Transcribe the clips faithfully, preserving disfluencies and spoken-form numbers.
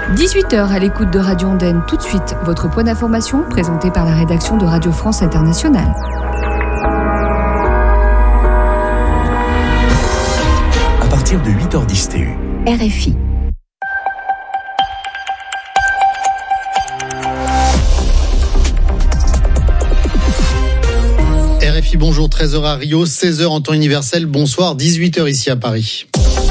dix-huit heures à l'écoute de Radio Andaine. Tout de suite, votre point d'information présenté par la rédaction de Radio France Internationale. À partir de huit heures dix T U. R F I. R F I, bonjour, treize heures à Rio, seize heures en temps universel, bonsoir, dix-huit heures ici à Paris.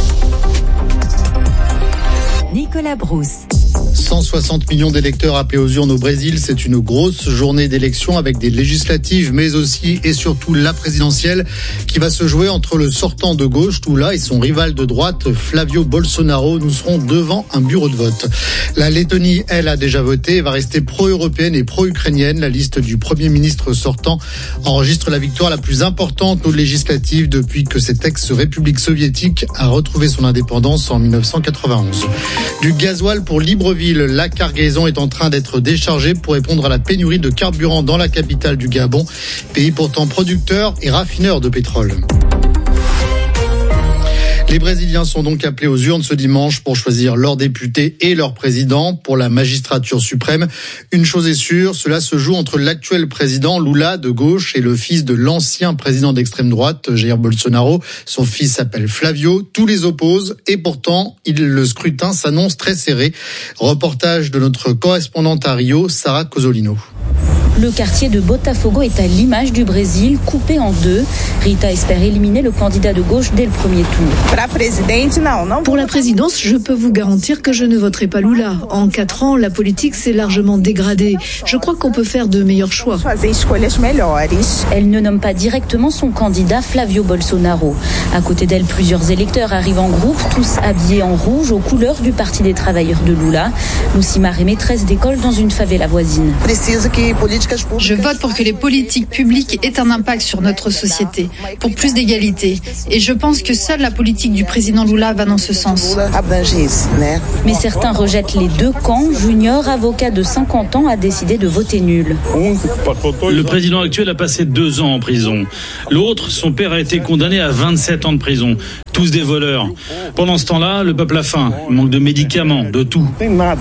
Nicolas Brousse. cent soixante millions d'électeurs appelés aux urnes au Brésil, c'est une grosse journée d'élection avec des législatives, mais aussi et surtout la présidentielle qui va se jouer entre le sortant de gauche, Lula, et son rival de droite, Flavio Bolsonaro. Nous serons devant un bureau de vote. La Lettonie, elle, a déjà voté et va rester pro-européenne et pro-ukrainienne. La liste du Premier ministre sortant enregistre la victoire la plus importante aux législatives depuis que cette ex-république soviétique a retrouvé son indépendance en dix-neuf cent quatre-vingt-onze. Du gasoil pour Libreville, la cargaison est en train d'être déchargée pour répondre à la pénurie de carburant dans la capitale du Gabon, pays pourtant producteur et raffineur de pétrole. Les Brésiliens sont donc appelés aux urnes ce dimanche pour choisir leurs députés et leur président pour la magistrature suprême. Une chose est sûre, cela se joue entre l'actuel président Lula de gauche et le fils de l'ancien président d'extrême droite, Jair Bolsonaro. Son fils s'appelle Flavio. Tous les opposent et pourtant, il, le scrutin s'annonce très serré. Reportage de notre correspondante à Rio, Sarah Cosolino. Le quartier de Botafogo est à l'image du Brésil, coupé en deux. Rita espère éliminer le candidat de gauche dès le premier tour. Pour la présidence, je peux vous garantir que je ne voterai pas Lula. En quatre ans, la politique s'est largement dégradée. Je crois qu'on peut faire de meilleurs choix. Elle ne nomme pas directement son candidat Flavio Bolsonaro. À côté d'elle, plusieurs électeurs arrivent en groupe, tous habillés en rouge aux couleurs du Parti des travailleurs de Lula. Lucimar est maîtresse d'école dans une favela voisine. Je vote pour que les politiques publiques aient un impact sur notre société, pour plus d'égalité. Et je pense que seule la politique du président Lula va dans ce sens. Mais certains rejettent les deux camps. Junior, avocat de cinquante ans, a décidé de voter nul. Le président actuel a passé deux ans en prison. L'autre, son père, a été condamné à vingt-sept ans de prison. Tous des voleurs. Pendant ce temps-là, le peuple a faim. Il manque de médicaments, de tout.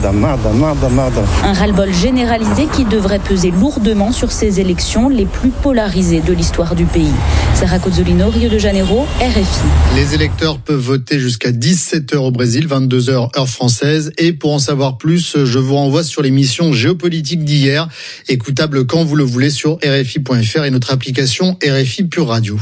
Un ras-le-bol généralisé qui devrait peser lourdement sur ces élections les plus polarisées de l'histoire du pays. Sarah Cozzolino, Rio de Janeiro, R F I. Les électeurs peuvent voter jusqu'à dix-sept heures au Brésil, vingt-deux heures heure française. Et pour en savoir plus, je vous renvoie sur l'émission géopolitique d'hier, écoutable quand vous le voulez sur R F I point F R et notre application R F I Pure Radio.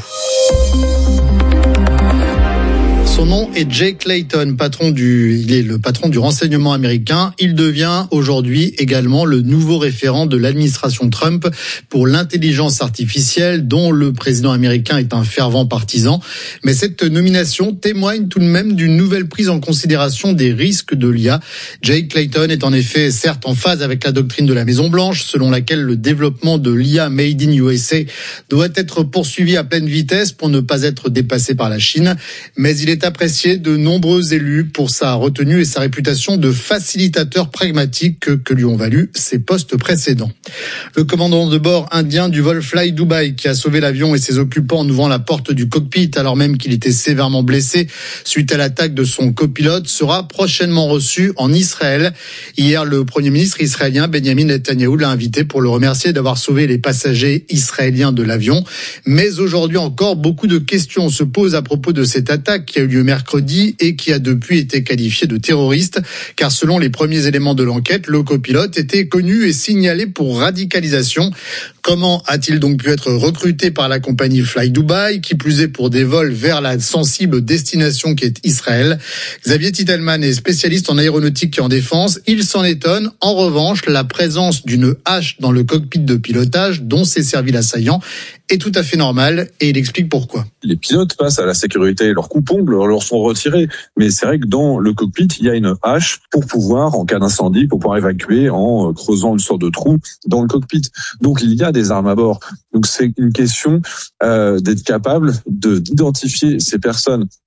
Son nom est Jake Layton, patron du, il est le patron du renseignement américain. Il devient aujourd'hui également le nouveau référent de l'administration Trump pour l'intelligence artificielle, dont le président américain est un fervent partisan. Mais cette nomination témoigne tout de même d'une nouvelle prise en considération des risques de l'I A. Jake Layton est en effet certes en phase avec la doctrine de la Maison-Blanche, selon laquelle le développement de l'I A made in U S A doit être poursuivi à pleine vitesse pour ne pas être dépassé par la Chine. Mais il est apprécié de nombreux élus pour sa retenue et sa réputation de facilitateur pragmatique que, que lui ont valu ses postes précédents. Le commandant de bord indien du vol Fly Dubai, qui a sauvé l'avion et ses occupants en ouvrant la porte du cockpit alors même qu'il était sévèrement blessé suite à l'attaque de son copilote, sera prochainement reçu en Israël. Hier, le Premier ministre israélien Benjamin Netanyahou l'a invité pour le remercier d'avoir sauvé les passagers israéliens de l'avion. Mais aujourd'hui encore, beaucoup de questions se posent à propos de cette attaque qui a eu lieu mercredi et qui a depuis été qualifié de terroriste, car selon les premiers éléments de l'enquête, le copilote était connu et signalé pour radicalisation. Comment a-t-il donc pu être recruté par la compagnie Fly Dubai, qui plus est pour des vols vers la sensible destination qui est Israël? Xavier Titelman est spécialiste en aéronautique et en défense. Il s'en étonne. En revanche, la présence d'une hache dans le cockpit de pilotage dont s'est servi l'assaillant est tout à fait normale, et il explique pourquoi. Les pilotes passent à la sécurité, leurs coupe-ongles leur sont retirés, mais c'est vrai que dans le cockpit, il y a une hache pour pouvoir, en cas d'incendie, pour pouvoir évacuer en creusant une sorte de trou dans le cockpit. Donc il y a des armes à bord. Donc c'est une question euh, d'être capable de d'identifier ces personnes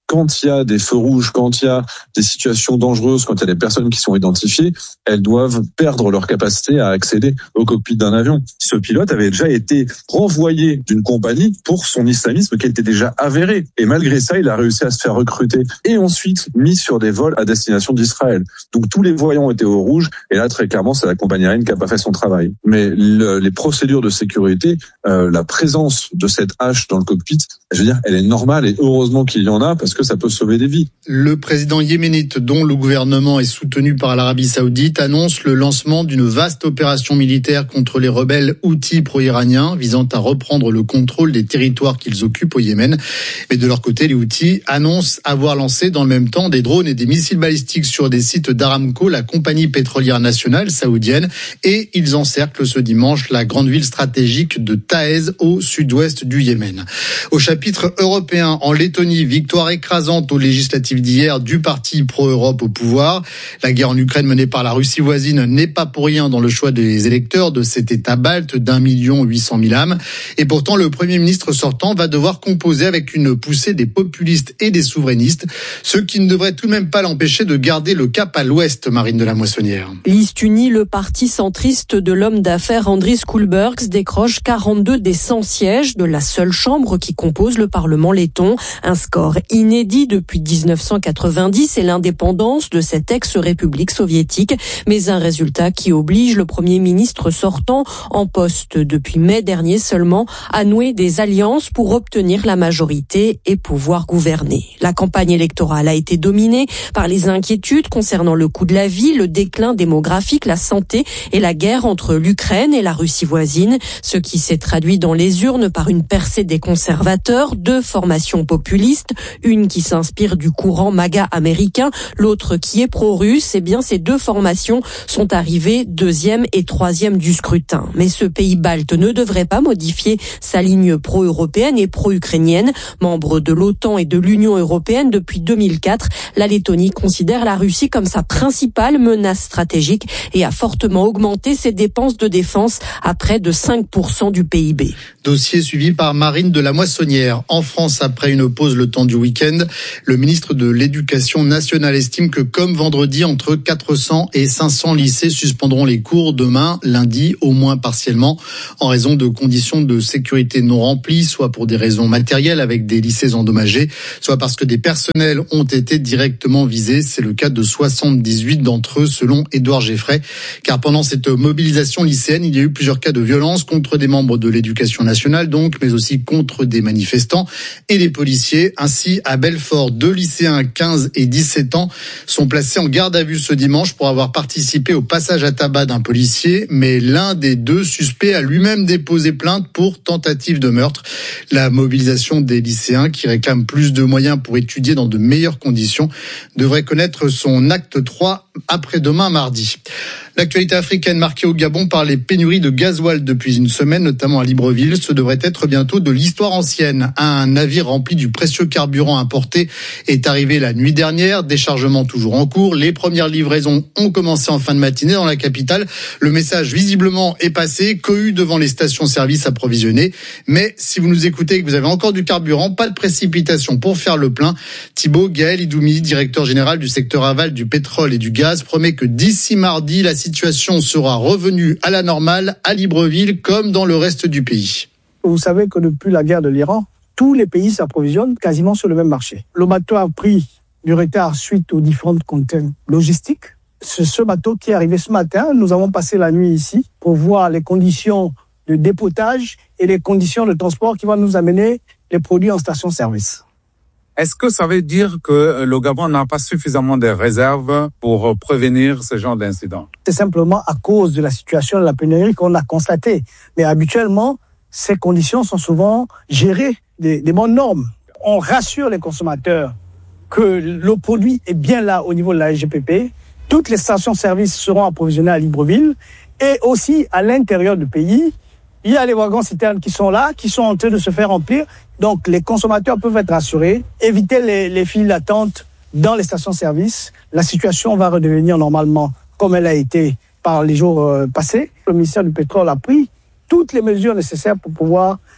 quand il y a des feux rouges, quand il y a des situations dangereuses, quand il y a des personnes qui sont identifiées, elles doivent perdre leur capacité à accéder au cockpit d'un avion. Ce pilote avait déjà été renvoyé d'une compagnie pour son islamisme qui était déjà avéré. Et malgré ça, il a réussi à se faire recruter et ensuite mis sur des vols à destination d'Israël. Donc tous les voyants étaient au rouge. Et là, très clairement, c'est la compagnie aérienne qui n'a pas fait son travail. Mais le, les procédures de sécurité, euh, la présence de cette hache dans le cockpit, je veux dire, elle est normale et heureusement qu'il y en a parce que ça peut sauver des vies. Le président yéménite, dont le gouvernement est soutenu par l'Arabie Saoudite, annonce le lancement d'une vaste opération militaire contre les rebelles houthis pro-iraniens visant à reprendre le contrôle des territoires qu'ils occupent au Yémen. Mais de leur côté, les houthis annoncent avoir lancé dans le même temps des drones et des missiles balistiques sur des sites d'Aramco, la compagnie pétrolière nationale saoudienne, et ils encerclent ce dimanche la grande ville stratégique de Taez au sud-ouest du Yémen. Au chapitre européen, en Lettonie, victoire écrasante aux législatives d'hier du parti pro-Europe au pouvoir. La guerre en Ukraine menée par la Russie voisine n'est pas pour rien dans le choix des électeurs de cet État balte d'un million huit cent mille âmes. Et pourtant, le Premier ministre sortant va devoir composer avec une poussée des populistes et des souverainistes, ce qui ne devrait tout de même pas l'empêcher de garder le cap à l'ouest, Marine de la Moissonnière. Liste unie, le parti centriste de l'homme d'affaires Andris Kulbergs décroche quarante-deux des cent sièges de la seule chambre qui compose le Parlement letton. Un score inédit depuis dix-neuf cent quatre-vingt-dix et l'indépendance de cette ex-république soviétique, mais un résultat qui oblige le Premier ministre sortant, en poste depuis mai dernier seulement, à nouer des alliances pour obtenir la majorité et pouvoir gouverner. La campagne électorale a été dominée par les inquiétudes concernant le coût de la vie, le déclin démographique, la santé et la guerre entre l'Ukraine et la Russie voisine, ce qui s'est traduit dans les urnes par une percée des conservateurs, deux formations populistes, une qui s'inspire du courant MAGA américain, l'autre qui est pro-russe. Eh bien, ces deux formations sont arrivées deuxième et troisième du scrutin. Mais ce pays balte ne devrait pas modifier sa ligne pro-européenne et pro-ukrainienne. Membre de l'OTAN et de l'Union européenne depuis deux mille quatre, la Lettonie considère la Russie comme sa principale menace stratégique et a fortement augmenté ses dépenses de défense à près de cinq pour cent du P I B. Dossier suivi par Marine de la Moissonnière. En France, après une pause le temps du week-end, le ministre de l'Éducation nationale estime que comme vendredi, entre quatre cents et cinq cents lycées suspendront les cours demain, lundi, au moins partiellement, en raison de conditions de sécurité non remplies, soit pour des raisons matérielles avec des lycées endommagés, soit parce que des personnels ont été directement visés. C'est le cas de soixante-dix-huit d'entre eux, selon Édouard Geffray. Car pendant cette mobilisation lycéenne, il y a eu plusieurs cas de violence contre des membres de l'Éducation nationale, donc, mais aussi contre des manifestants et des policiers. Ainsi, à Belfort, deux lycéens, quinze et dix-sept ans, sont placés en garde à vue ce dimanche pour avoir participé au passage à tabac d'un policier, mais l'un des deux suspects a lui-même déposé plainte pour tentative de meurtre. La mobilisation des lycéens, qui réclament plus de moyens pour étudier dans de meilleures conditions, devrait connaître son acte trois après-demain mardi. L'actualité africaine marquée au Gabon par les pénuries de gasoil depuis une semaine, notamment à Libreville. Ce devrait être bientôt de l'histoire ancienne. Un navire rempli du précieux carburant importé est arrivé la nuit dernière. Déchargement toujours en cours. Les premières livraisons ont commencé en fin de matinée dans la capitale. Le message visiblement est passé. Cohue devant les stations-service approvisionnées. Mais si vous nous écoutez et que vous avez encore du carburant, pas de précipitation pour faire le plein. Thibaut Gaël Idoumi, directeur général du secteur aval du pétrole et du gaz, promet que d'ici mardi, la situation sera revenue à la normale à Libreville comme dans le reste du pays. Vous savez que depuis la guerre de l'Iran, tous les pays s'approvisionnent quasiment sur le même marché. Le bateau a pris du retard suite aux différentes contraintes logistiques. C'est ce bateau qui est arrivé ce matin. Nous avons passé la nuit ici pour voir les conditions de dépotage et les conditions de transport qui vont nous amener les produits en station-service. Est-ce que ça veut dire que le Gabon n'a pas suffisamment de réserves pour prévenir ce genre d'incident? C'est simplement à cause de la situation de la pénurie qu'on a constaté. Mais habituellement, ces conditions sont souvent gérées des, des bonnes normes. On rassure les consommateurs que le produit est bien là au niveau de la S G P P. Toutes les stations-service seront approvisionnées à Libreville et aussi à l'intérieur du pays. Il y a les wagons-citernes qui sont là, qui sont en train de se faire remplir. Donc, les consommateurs peuvent être rassurés, éviter les, les files d'attente dans les stations-service. La situation va redevenir normalement comme elle a été par les jours euh, passés. Le ministère du Pétrole a pris toutes les mesures nécessaires pour pouvoir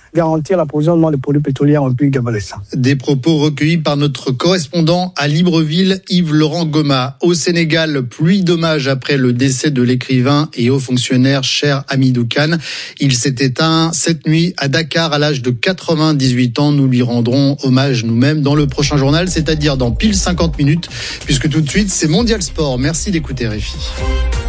garantir l'approvisionnement des produits pétroliers en République gabonaise. Des propos recueillis par notre correspondant à Libreville, Yves-Laurent Goma. Au Sénégal, pluie d'hommages après le décès de l'écrivain et haut fonctionnaire Cher Hamidou Kane. Il s'est éteint cette nuit à Dakar à l'âge de quatre-vingt-dix-huit ans. Nous lui rendrons hommage nous-mêmes dans le prochain journal, c'est-à-dire dans pile cinquante minutes, puisque tout de suite, c'est Mondial Sport. Merci d'écouter R F I.